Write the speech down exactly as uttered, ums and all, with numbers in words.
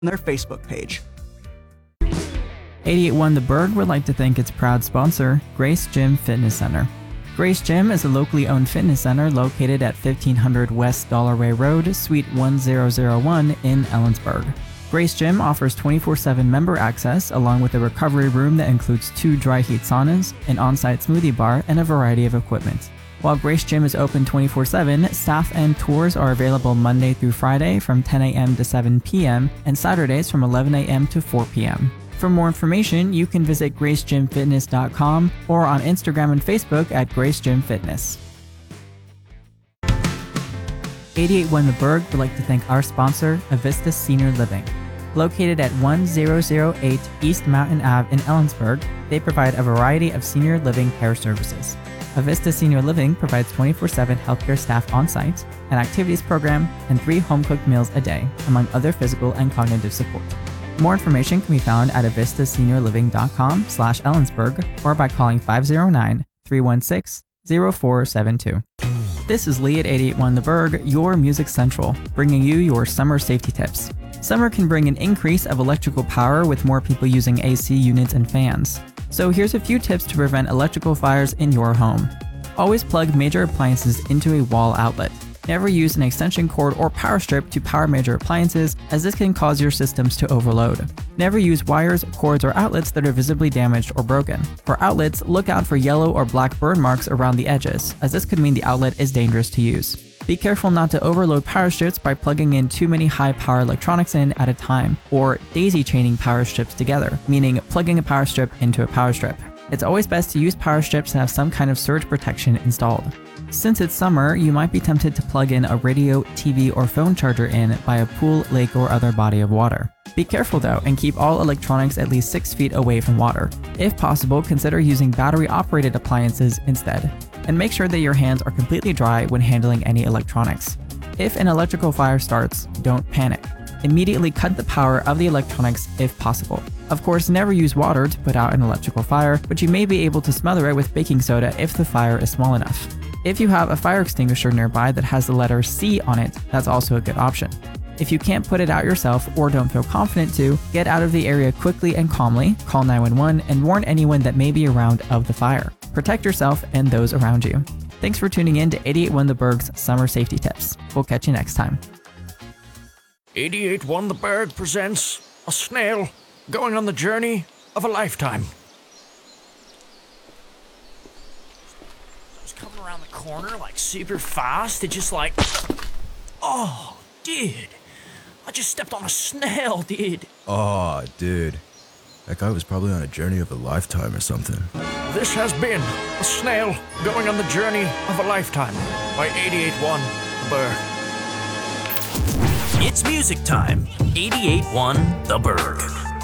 their Facebook page. eighty-eight one The Berg would like to thank its proud sponsor, Grace Gym Fitness Center. Grace Gym is a locally owned fitness center located at fifteen hundred West Dollarway Road, Suite one thousand one in Ellensburg. Grace Gym offers twenty-four seven member access along with a recovery room that includes two dry heat saunas, an on-site smoothie bar, and a variety of equipment. While Grace Gym is open twenty-four seven, staff and tours are available Monday through Friday from ten a.m. to seven p.m. and Saturdays from eleven a.m. to four p.m. For more information, you can visit grace gym fitness dot com or on Instagram and Facebook at Grace Gym Fitness. eighty-eight one The Berg would like to thank our sponsor, Avista Senior Living. Located at one thousand eight East Mountain Avenue in Ellensburg, they provide a variety of senior living care services. Avista Senior Living provides twenty-four seven healthcare staff on-site, an activities program, and three home-cooked meals a day, among other physical and cognitive support. More information can be found at avista senior living dot com slash Ellensburg or by calling five oh nine, three one six, oh four seven two. This is Lee at eighty-eight one The Berg, your Music Central, bringing you your summer safety tips. Summer can bring an increase of electrical power with more people using A C units and fans. So here's a few tips to prevent electrical fires in your home. Always plug major appliances into a wall outlet. Never use an extension cord or power strip to power major appliances, as this can cause your systems to overload. Never use wires, cords, or outlets that are visibly damaged or broken. For outlets, look out for yellow or black burn marks around the edges, as this could mean the outlet is dangerous to use. Be careful not to overload power strips by plugging in too many high-power electronics in at a time, or daisy chaining power strips together, meaning plugging a power strip into a power strip. It's always best to use power strips that have some kind of surge protection installed. Since it's summer, you might be tempted to plug in a radio, T V, or phone charger in by a pool, lake, or other body of water. Be careful though, and keep all electronics at least six feet away from water. If possible, consider using battery-operated appliances instead. And make sure that your hands are completely dry when handling any electronics. If an electrical fire starts, don't panic. Immediately cut the power of the electronics if possible. Of course, never use water to put out an electrical fire, but you may be able to smother it with baking soda if the fire is small enough. If you have a fire extinguisher nearby that has the letter C on it, that's also a good option. If you can't put it out yourself or don't feel confident to, get out of the area quickly and calmly, call nine one one, and warn anyone that may be around of the fire. Protect yourself and those around you. Thanks for tuning in to eighty-eight one The Berg's Summer Safety Tips. We'll catch you next time. eighty-eight one The Berg presents a snail going on the journey of a lifetime. I was coming around the corner like super fast. It just like, oh, dude. I just stepped on a snail, dude. Oh, dude. That guy was probably on a journey of a lifetime or something. This has been a snail going on the journey of a lifetime by eighty-eight one The Berg. It's music time. eighty-eight one The Berg.